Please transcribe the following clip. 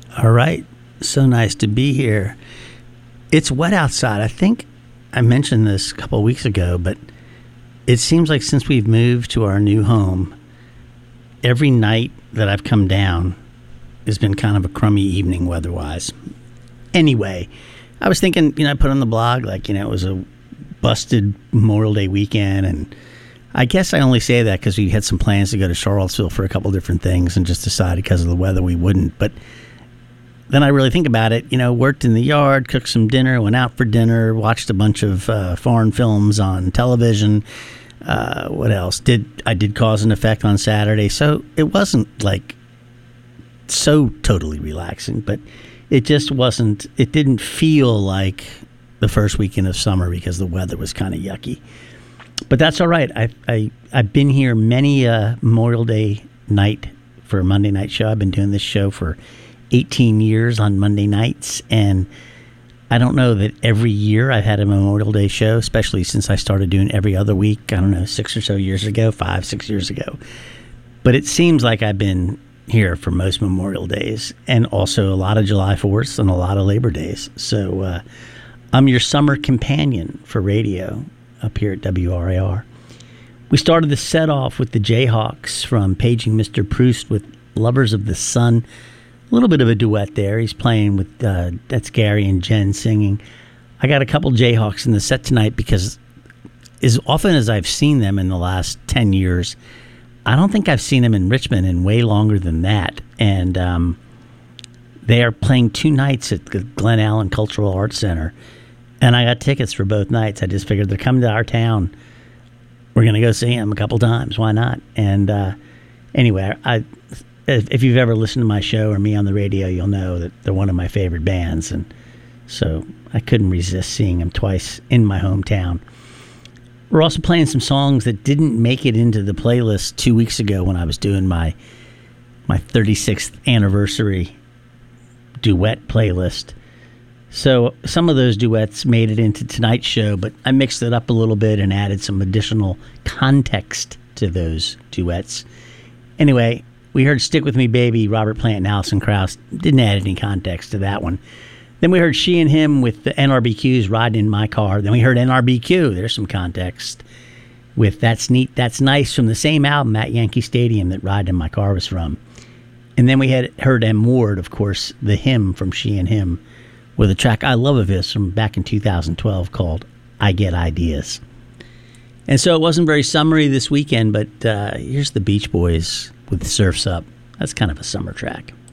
All right. So nice to be here. It's wet outside. I think I mentioned this a couple of weeks ago, but it seems like since we've moved to our new home, every night that I've come down has been kind of a crummy evening weather-wise. Anyway, I was thinking, I put on the blog, it was a busted Memorial Day weekend, and I guess I only say that because we had some plans to go to Charlottesville for a couple different things and just decided because of the weather we wouldn't. But then I really think about it, worked in the yard, cooked some dinner, went out for dinner, watched a bunch of foreign films on television. What else? I did Cause and Effect on Saturday, so it wasn't so totally relaxing, but it just wasn't, it didn't feel like the first weekend of summer because the weather was kind of yucky. But that's all right. I've been here many Memorial Day night for a Monday night show. I've been doing this show for 18 years on Monday nights, and I don't know that every year I've had a Memorial Day show, especially since I started doing every other week, 6 or so years ago, 5-6 years ago. But it seems like I've been here for most Memorial Days, and also a lot of July 4th and a lot of Labor Days. So I'm your summer companion for radio up here at WRAR. We started the set off with the Jayhawks from Paging Mr. Proust with Lovers of the Sun. A little bit of a duet there. He's playing with, that's Gary and Jen singing. I got a couple Jayhawks in the set tonight because as often as I've seen them in the last 10 years, I don't think I've seen them in Richmond in way longer than that. And they are playing 2 nights at the Glen Allen Cultural Arts Center. And I got tickets for both nights. I just figured they're coming to our town. We're going to go see them a couple times. Why not? And anyway, if you've ever listened to my show or me on the radio, you'll know that they're one of my favorite bands. And so I couldn't resist seeing them twice in my hometown. We're also playing some songs that didn't make it into the playlist 2 weeks ago when I was doing my 36th anniversary duet playlist. So some of those duets made it into tonight's show, but I mixed it up a little bit and added some additional context to those duets. Anyway, we heard Stick With Me Baby, Robert Plant and Alison Krauss. Didn't add any context to that one. Then we heard She and Him with the NRBQ's Riding in My Car. Then we heard NRBQ. There's some context with That's Neat, That's Nice from the same album at Yankee Stadium that Riding in My Car was from. And then we had heard M. Ward, of course, the hymn from She and Him, with a track I love of his from back in 2012 called I Get Ideas. And so it wasn't very summery this weekend, but here's the Beach Boys with Surf's Up. That's kind of a summer track.